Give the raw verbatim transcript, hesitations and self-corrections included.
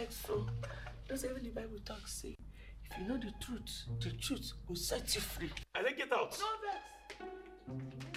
vex so. That's even the Bible talks say, if you know the truth, the truth will set you free. I then get out. No vex.